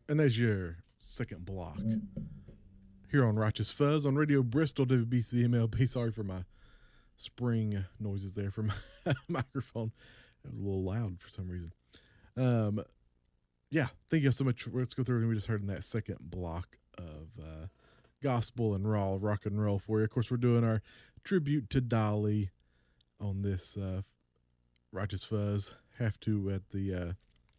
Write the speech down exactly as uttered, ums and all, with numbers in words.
And there's your second block here on Righteous Fuzz on Radio Bristol, W B C M L P. Sorry for my spring noises there from my microphone. It was a little loud for some reason. Um, yeah, thank you so much. Let's go through everything we just heard in that second block of uh, gospel and raw rock and roll for you. Of course, we're doing our tribute to Dolly on this uh, Righteous Fuzz. Have to at the uh,